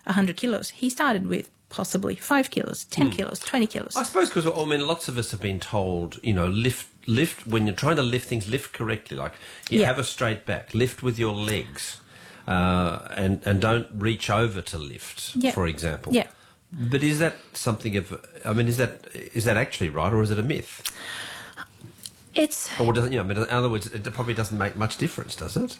100 kilos. He started with possibly 5 kilos, 10 kilos, 20 kilos. I suppose because, I mean, lots of us have been told, you know, lift, when you're trying to lift things, lift correctly. Like, you have a straight back, lift with your legs, and don't reach over to lift, for example. Yeah. But is that something of, I mean, is that actually right, or is it a myth? Or doesn't, you know, I mean, in other words, it probably doesn't make much difference, does it?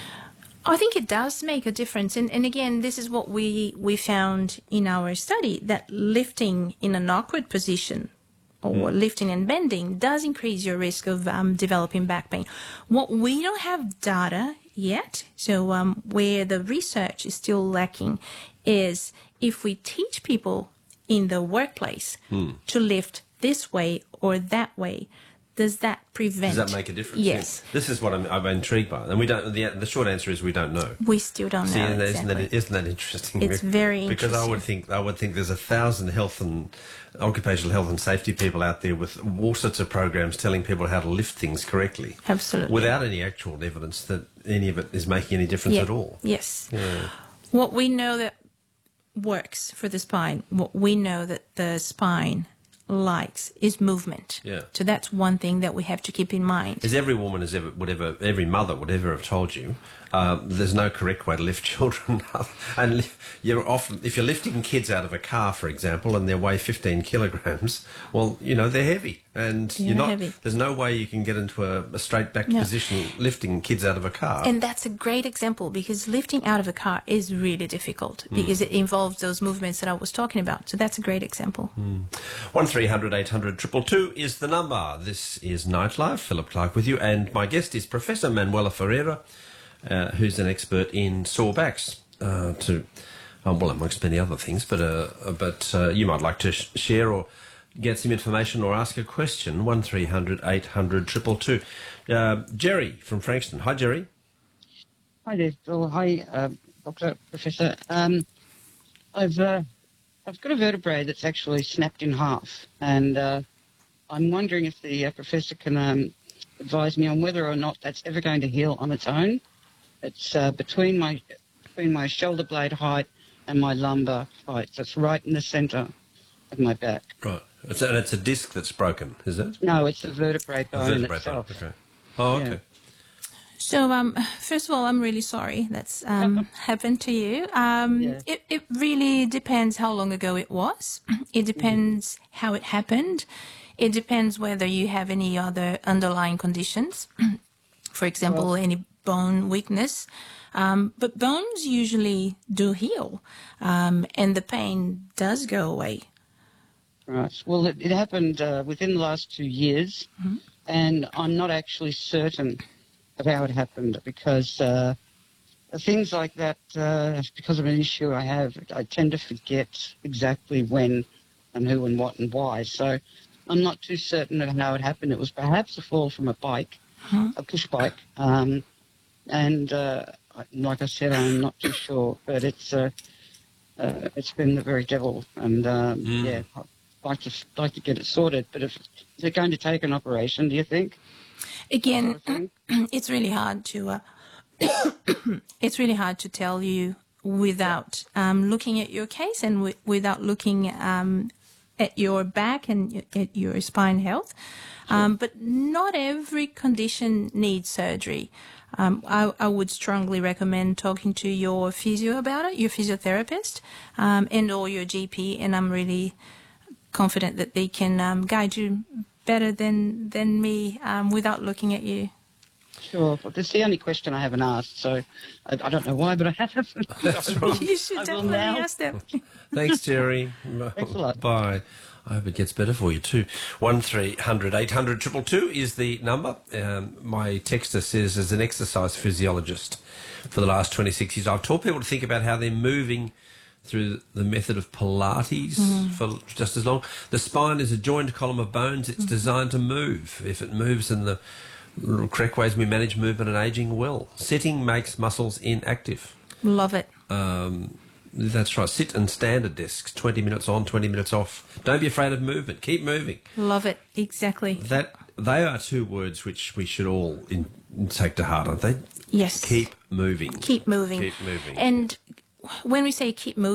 I think it does make a difference. And again, this is what we found in our study, that lifting in an awkward position or lifting and bending does increase your risk of developing back pain. What we don't have data yet, so where the research is still lacking, is if we teach people in the workplace to lift this way or that way, does that prevent? Does that make a difference? Yes. Yeah. This is what I'm intrigued by, and we don't. The short answer is we don't know. We still don't know. Exactly. Isn't that interesting? It's very interesting. Because I would think there's 1,000 health and occupational health and safety people out there with all sorts of programs telling people how to lift things correctly. Absolutely. Without any actual evidence that any of it is making any difference at all. Yes. Yeah. What we know that works for the spine, what we know that the spine likes is movement. Yeah. So that's one thing that we have to keep in mind. As every woman has every mother would ever have told you, there's no correct way to lift children up. And you're often, if you're lifting kids out of a car, for example, and they weigh 15 kilograms, well, you know, they're heavy. And Heavy. There's no way you can get into a straight back position lifting kids out of a car. And that's a great example, because lifting out of a car is really difficult because it involves those movements that I was talking about. So that's a great example. 1300 800 222 is the number. This is Nightlife. Philip Clark with you, and my guest is Professor Manuela Ferreira, who's an expert in sore backs. Well, amongst many other things, but you might like to share or get some information or ask a question. 1300 800 222. Jerry from Frankston. Hi, Jerry. Hi there, Phil. Hi, Dr. Professor. I've got a vertebrae that's actually snapped in half, and I'm wondering if the professor can advise me on whether or not that's ever going to heal on its own. It's between my shoulder blade height and my lumbar height. So it's right in the centre of my back. Right. It's a disc that's broken, is it? No, it's the vertebrae bone itself. Okay. Oh, okay. Yeah. So, first of all, I'm really sorry that's happened to you. It really depends how long ago it was. It depends how it happened. It depends whether you have any other underlying conditions. For example, any bone weakness. But bones usually do heal, and the pain does go away. Right. Well, it happened within the last 2 years, and I'm not actually certain of how it happened, because things like that, because of an issue I have, I tend to forget exactly when and who and what and why. So I'm not too certain of how it happened. It was perhaps a fall from a bike, a push bike, and like I said, I'm not too sure, but it's been the very devil, and yeah, I'd like to get it sorted. But is it going to take an operation, do you think? Again, it's really hard to tell you without looking at your case and without looking at your back and at your spine health. But not every condition needs surgery. I would strongly recommend talking to your physio about it, your physiotherapist, and or your GP, and I'm really confident that they can guide you better than me without looking at you. Sure. Well, that's the only question I haven't asked, so I don't know why, but I haven't. That's right. You should definitely ask them. Thanks, Jerry. Thanks a lot. Bye. I hope it gets better for you too. 1300 800 222 is the number. My texter says, as an exercise physiologist for the last 26 years, I've taught people to think about how they're moving through the method of Pilates for just as long. The spine is a joined column of bones. It's designed to move. If it moves in the correct ways, we manage movement and aging well. Sitting makes muscles inactive. Love it. That's right. Sit and stand at desks. 20 minutes on, 20 minutes off. Don't be afraid of movement. Keep moving. Love it. Exactly. They are two words which we should all take to heart, aren't they? Yes. Keep moving. Keep moving. Keep moving. And when we say keep moving,